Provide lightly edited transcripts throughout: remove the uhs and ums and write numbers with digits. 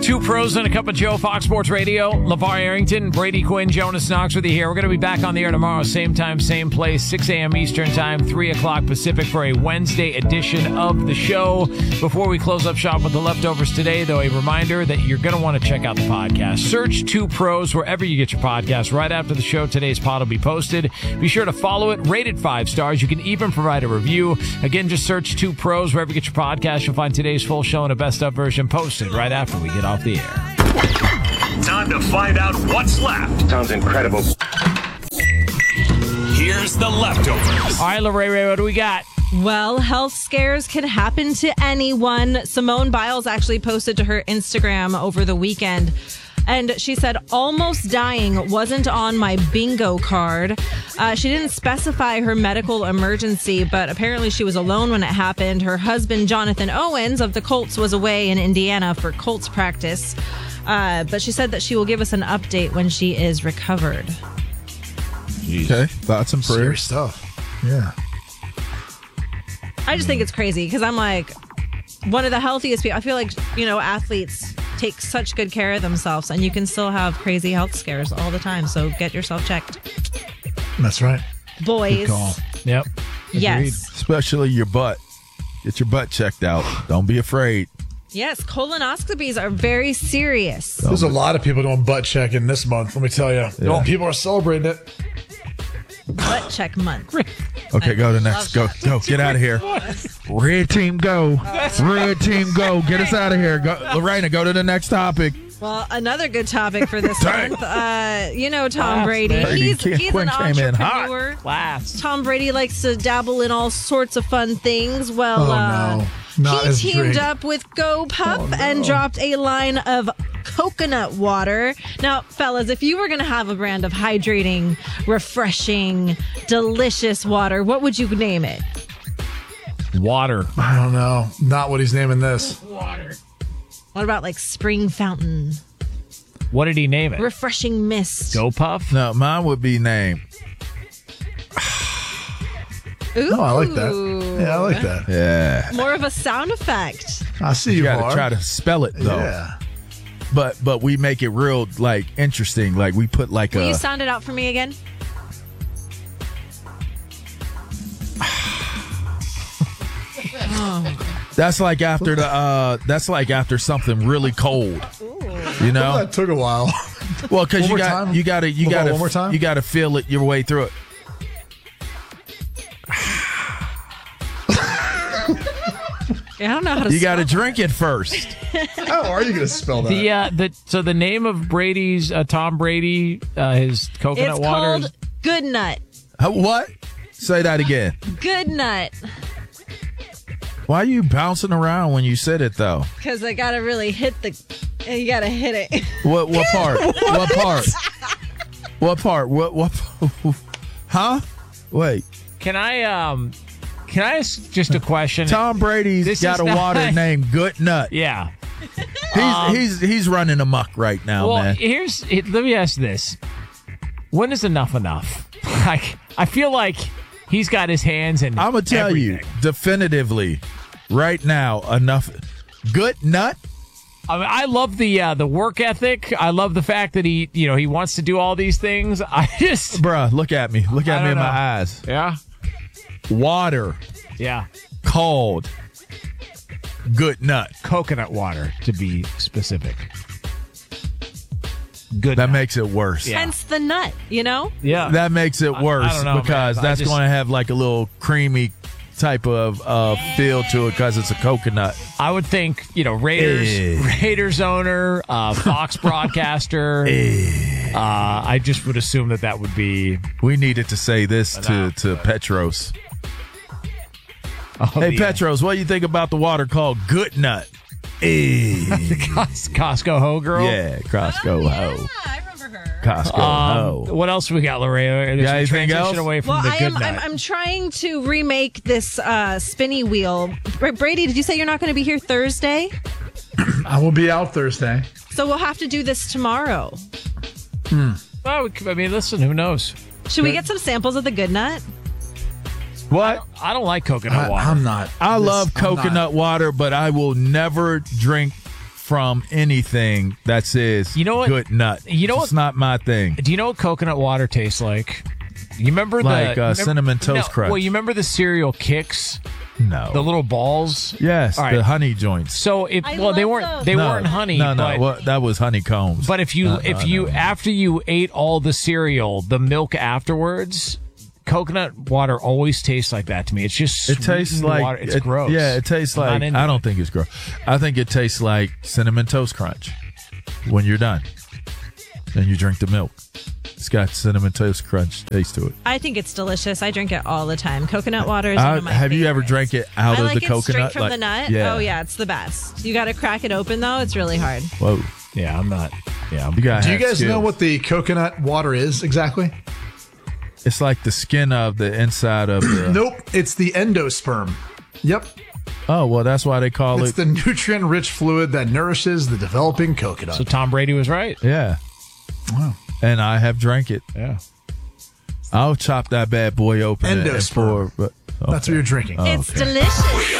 Two pros and a cup of Joe, Fox Sports Radio. LeVar Arrington, Brady Quinn, Jonas Knox with you here. We're going to be back on the air tomorrow, same time, same place, 6 a.m. Eastern Time, 3 o'clock Pacific for a Wednesday edition of the show. Before we close up shop with the leftovers today, though, a reminder that you're going to want to check out the podcast. Search Two Pros wherever you get your podcast. Right after the show, today's pod will be posted. Be sure to follow it, rate it 5 stars. You can even provide a review. Again, just search Two Pros wherever you get your podcast. You'll find today's full show and a best of version posted right after we get off the air. Time to find out what's left. Sounds incredible. Here's the leftovers. All right, Lorraine, what do we got? Well, health scares can happen to anyone. Simone Biles actually posted to her Instagram over the weekend, and she said, almost dying wasn't on my bingo card. She didn't specify her medical emergency, but apparently she was alone when it happened. Her husband, Jonathan Owens of the Colts, was away in Indiana for Colts practice. But she said that she will give us an update when she is recovered. Okay, thoughts and prayers. Serious stuff. Yeah. I just think it's crazy because I'm like one of the healthiest people. I feel like, athletes take such good care of themselves, and you can still have crazy health scares all the time. So get yourself checked. That's right. Boys. Good call. Yep. Yes. Especially your butt. Get your butt checked out. Don't be afraid. Yes. Colonoscopies are very serious. There's a lot of people doing butt checking this month, let me tell you. Yeah. People are celebrating it. Butt check month. Okay, go to next. Go. Get out of here. Red team, go. Red team, go. Get us out of here. Go, Lorena, go to the next topic. Well, another good topic for this month. Tom Brady. man. He's Quinn an came in hot. entrepreneur. Last. Tom Brady likes to dabble in all sorts of fun things. Well, No. Not he his teamed drink. up with GoPuff and dropped a line of coconut water. Now, fellas, if you were going to have a brand of hydrating, refreshing, delicious water, what would you name it? Water. I don't know. Not what he's naming this. What about like spring fountain, What did he name it? refreshing mist? Go Puff? No, mine would be named. Ooh. Oh, I like that. Yeah, I like that. Yeah. More of a sound effect. I see You you, got Var. to try to spell it though. Yeah. But we make it real interesting. Like we put like Will a. you sound it out for me again? That's like after the. That's like after something really cold. You know. That took a while. Well, because One more time? you got One more time? to feel it your way through it. I don't know how to You got to spell drink it first. How are you going to spell that? So the name of Brady's Tom Brady, his coconut It's water. called Good Nut. What? Say that again. Good Nut. Why are you bouncing around when you said it though? Because I got to really hit you got to hit it. What part? What part? What part? What? Huh? Wait. Can I ask just a question? Tom Brady's This got is a not- water named Good Nut. Yeah. He's running amok right now, Well, man. let me ask this. When is enough enough? Like, I feel like he's got his hands in I'm gonna tell you everything. definitively, right now, enough. Good Nut. I mean, I love the work ethic. I love the fact that he wants to do all these things. I just, Bruh, look at me. Look at I me in don't my know. eyes. yeah, Water, yeah, cold, Good Nut. coconut water to be specific. Good. That nut. makes it worse. Yeah. Hence the nut, Yeah. That makes it worse don't know, because man. I that's just- going to have like a little creamy type of feel to it because it's a coconut. I would think, Raiders owner, Fox broadcaster. I just would assume that would be. We needed to say this to Petros. Hey, Petros, what do you think about the water called Good Nut? Costco Ho girl. Yeah, Costco Ho. I remember her. Costco Ho. What else we got, Lorena? There's Got a anything transition else? away from Well, the good nut. I'm trying to remake this spinny wheel. Brady, did you say you're not going to be here Thursday? I will be out Thursday. So we'll have to do this tomorrow. Well, I mean, listen, who knows? Should we get some samples of the Good Nut? What? I don't like coconut water. I'm not. I love I'm not. coconut water, but I will never drink from anything that says good nut. It's not my thing. Do you know what coconut water tastes like? You remember Cinnamon Toast Crunch? Well, you remember the cereal Kix? No. The little balls? Yes, right. The honey joints. So they weren't honey. No, but, well, that was honeycombs. But if you after you ate all the cereal, the milk afterwards, coconut water always tastes like that to me. It's just it tastes like water. It's gross. Yeah, it tastes like I don't think it's gross. I think it tastes like Cinnamon Toast Crunch when you're done. And you drink the milk. It's got Cinnamon Toast Crunch taste to it. I think it's delicious. I drink it all the time. Coconut water is one of my Have you ever favorites. drank it out of the coconut? Straight from the nut? Yeah. Oh, yeah, it's the best. You got to crack it open, though. It's really hard. Whoa. Yeah, I'm not. Yeah, Do you guys know what the coconut water is exactly? It's like the skin of the inside of the... Nope. It's the endosperm. Yep. Oh, well, that's why they call It's the nutrient-rich fluid that nourishes the developing coconut. So Tom Brady was right. Yeah. Wow. And I have drank it. Yeah. I'll chop that bad boy open. Endosperm. That's what you're drinking. It's delicious.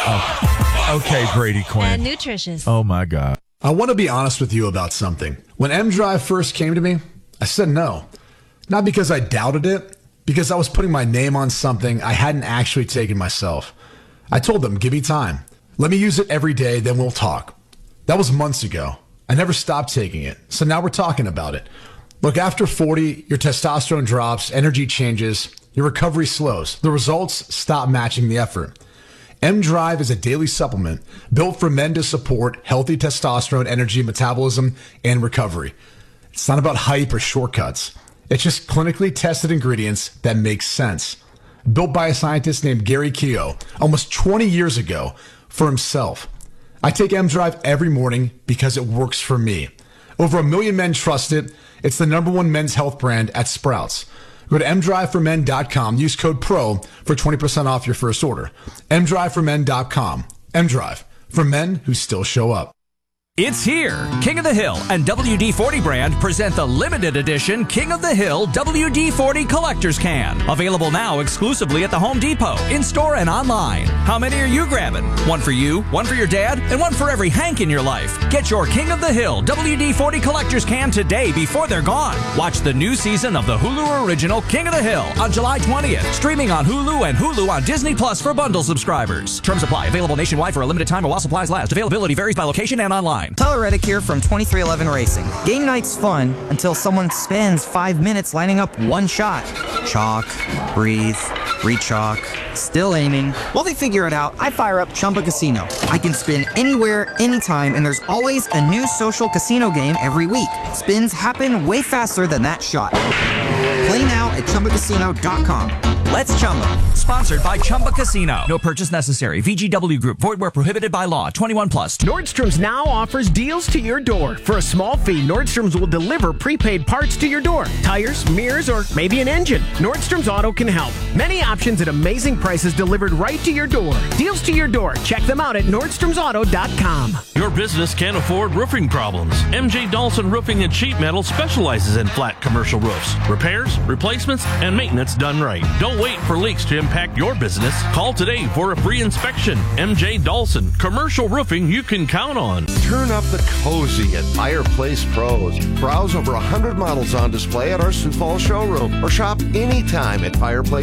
Okay, Brady Quinn. And nutritious. Oh, my God. I want to be honest with you about something. When M-Drive first came to me, I said no. Not because I doubted it, because I was putting my name on something I hadn't actually taken myself. I told them, give me time. Let me use it every day, then we'll talk. That was months ago. I never stopped taking it, so now we're talking about it. Look, after 40, your testosterone drops, energy changes, your recovery slows. The results stop matching the effort. M-Drive is a daily supplement built for men to support healthy testosterone, energy, metabolism, and recovery. It's not about hype or shortcuts. It's just clinically tested ingredients that make sense. Built by a scientist named Gary Keogh almost 20 years ago for himself. I take M-Drive every morning because it works for me. Over 1 million men trust it. It's the #1 men's health brand at Sprouts. Go to mdriveformen.com. Use code PRO for 20% off your first order. mdriveformen.com. M-Drive, for men who still show up. It's here. King of the Hill and WD-40 brand present the limited edition King of the Hill WD-40 Collector's Can. Available now exclusively at the Home Depot, in-store and online. How many are you grabbing? One for you, one for your dad, and one for every Hank in your life. Get your King of the Hill WD-40 Collector's Can today before they're gone. Watch the new season of the Hulu original King of the Hill on July 20th. Streaming on Hulu and Hulu on Disney Plus for bundle subscribers. Terms apply. Available nationwide for a limited time or while supplies last. Availability varies by location and online. Tyler Reddick here from 2311 Racing. Game night's fun until someone spends 5 minutes lining up one shot. Chalk, breathe, re-chalk, still aiming. While they figure it out, I fire up Chumba Casino. I can spin anywhere, anytime, and there's always a new social casino game every week. Spins happen way faster than that shot. Play now at ChumbaCasino.com. Let's Chumba. Sponsored by Chumba Casino. No purchase necessary. VGW Group. Void where prohibited by law. 21 plus. Nordstrom's now offers deals to your door. For a small fee, Nordstrom's will deliver prepaid parts to your door. Tires, mirrors, or maybe an engine. Nordstrom's Auto can help. Many options at amazing prices delivered right to your door. Deals to your door. Check them out at NordstromsAuto.com. Your business can't afford roofing problems. MJ Dawson Roofing and Sheet Metal specializes in flat commercial roofs. Repairs, replacements, and maintenance done right. Don't wait for leaks to impact your business. Call today for a free inspection. MJ Dawson, commercial roofing you can count on. Turn up the cozy at Fireplace Pros. Browse over 100 models on display at our Sioux Falls showroom or shop anytime at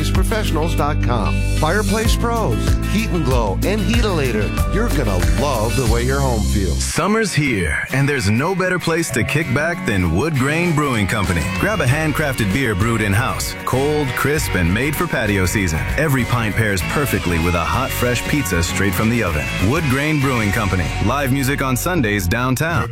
fireplaceprofessionals.com. Fireplace Pros, Heat and Glow and Heatalator. You're gonna love the way your home feels. Summer's here, and there's no better place to kick back than Wood Grain Brewing Company. Grab a handcrafted beer brewed in-house, cold, crisp, and made for patio season. Every pint pairs perfectly with a hot, fresh pizza straight from the oven. Wood Grain Brewing Company. Live music on Sundays downtown.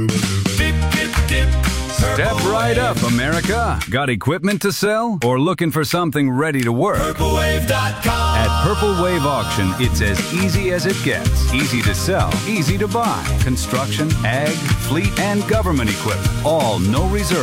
Step right up, America. Got equipment to sell or looking for something ready to work? PurpleWave.com. At Purple Wave Auction, it's as easy as it gets. Easy to sell, easy to buy. Construction, ag, fleet, and government equipment. All no reserve.